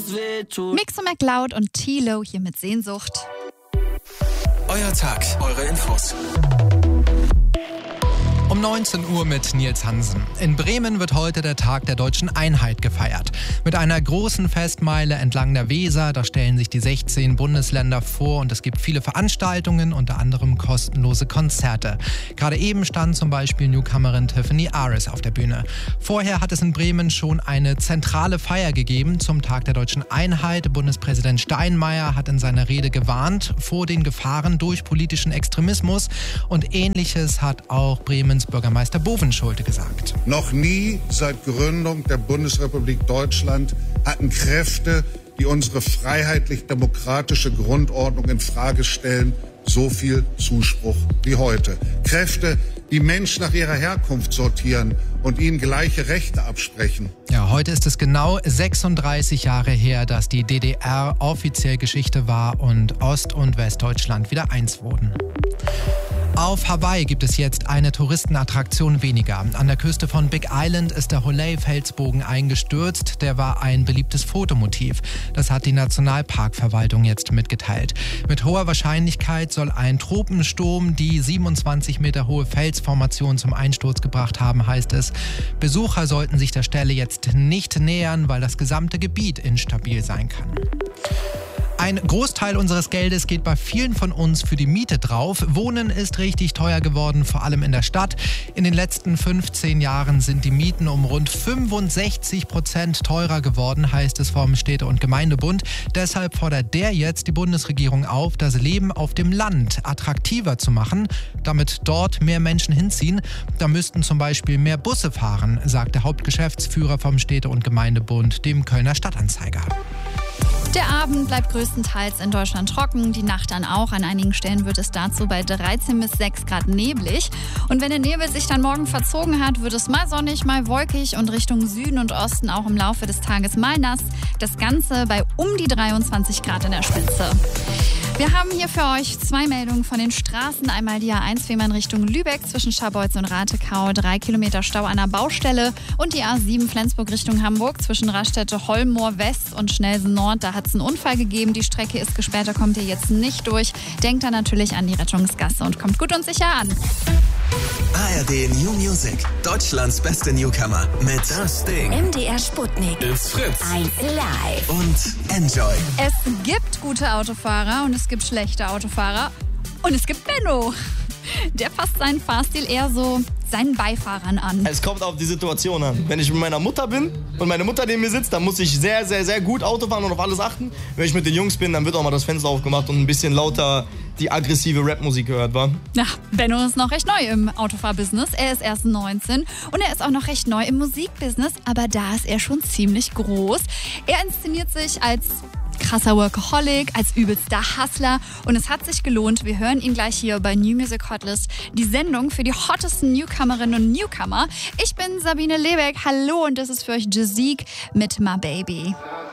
Mix und McLeod und Tilo hier mit Sehnsucht. Euer Tag, eure Infos. Um 19 Uhr mit Nils Hansen. In Bremen wird heute der Tag der Deutschen Einheit gefeiert. Mit einer großen Festmeile entlang der Weser. Da stellen sich die 16 Bundesländer vor und es gibt viele Veranstaltungen, unter anderem kostenlose Konzerte. Gerade eben stand zum Beispiel Newcomerin Tiffany Aris auf der Bühne. Vorher hat es in Bremen schon eine zentrale Feier gegeben zum Tag der Deutschen Einheit. Bundespräsident Steinmeier hat in seiner Rede gewarnt vor den Gefahren durch politischen Extremismus. Und Ähnliches hat auch Bremens Bürgermeister Bovenschulte gesagt. Noch nie seit Gründung der Bundesrepublik Deutschland hatten Kräfte, die unsere freiheitlich-demokratische Grundordnung in Frage stellen, so viel Zuspruch wie heute. Kräfte, die Menschen nach ihrer Herkunft sortieren und ihnen gleiche Rechte absprechen. Ja, heute ist es genau 36 Jahre her, dass die DDR offiziell Geschichte war und Ost- und Westdeutschland wieder eins wurden. Auf Hawaii gibt es jetzt eine Touristenattraktion weniger. An der Küste von Big Island ist der Holei-Felsbogen eingestürzt. Der war ein beliebtes Fotomotiv. Das hat die Nationalparkverwaltung jetzt mitgeteilt. Mit hoher Wahrscheinlichkeit soll ein Tropensturm die 27 Meter hohe Felsformation zum Einsturz gebracht haben, heißt es. Besucher sollten sich der Stelle jetzt nicht nähern, weil das gesamte Gebiet instabil sein kann. Ein Großteil unseres Geldes geht bei vielen von uns für die Miete drauf. Wohnen ist richtig teuer geworden, vor allem in der Stadt. In den letzten 15 Jahren sind die Mieten um rund 65% teurer geworden, heißt es vom Städte- und Gemeindebund. Deshalb fordert der jetzt die Bundesregierung auf, das Leben auf dem Land attraktiver zu machen, damit dort mehr Menschen hinziehen. Da müssten zum Beispiel mehr Busse fahren, sagt der Hauptgeschäftsführer vom Städte- und Gemeindebund dem Kölner Stadtanzeiger. Der Abend bleibt größtenteils in Deutschland trocken, die Nacht dann auch. An einigen Stellen wird es dazu bei 13 bis 6 Grad neblig. Und wenn der Nebel sich dann morgen verzogen hat, wird es mal sonnig, mal wolkig und Richtung Süden und Osten auch im Laufe des Tages mal nass. Das Ganze bei um die 23 Grad in der Spitze. Wir haben hier für euch 2 Meldungen von den Straßen. Einmal die A1 Fehmarn Richtung Lübeck zwischen Scharbeutz und Ratekau, 3 Kilometer Stau an der Baustelle. Und die A7 Flensburg Richtung Hamburg zwischen Raststätte Holmoor West und Schnelsen Nord. Da hat es einen Unfall gegeben. Die Strecke ist gesperrt, da kommt ihr jetzt nicht durch. Denkt da natürlich an die Rettungsgasse und kommt gut und sicher an. ARD New Music, Deutschlands beste Newcomer mit Das Ding. MDR Sputnik. Ist Fritz. 1 Live. Und Enjoy. Es gibt gute Autofahrer und es gibt schlechte Autofahrer. Und es gibt Benno. Der passt seinen Fahrstil eher so seinen Beifahrern an. Es kommt auf die Situation an. Wenn ich mit meiner Mutter bin und meine Mutter neben mir sitzt, dann muss ich sehr, sehr, sehr gut Auto fahren und auf alles achten. Wenn ich mit den Jungs bin, dann wird auch mal das Fenster aufgemacht und ein bisschen lauter die aggressive Rapmusik gehört, wa? Ja, Benno ist noch recht neu im Autofahrbusiness. Er ist erst 19 und er ist auch noch recht neu im Musikbusiness, aber da ist er schon ziemlich groß. Er inszeniert sich als krasser Workaholic, als übelster Hustler und es hat sich gelohnt. Wir hören ihn gleich hier bei New Music Hotlist, die Sendung für die hottesten Newcomerinnen und Newcomer. Ich bin Sabine Lebeck, hallo und das ist für euch Jazik mit My Baby.